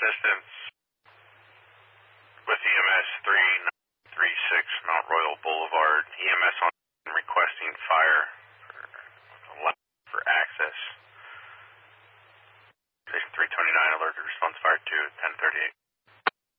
assistance with EMS 336 Mount Royal Boulevard. EMS on requesting fire for access. Station 329 alert response fire to 1038.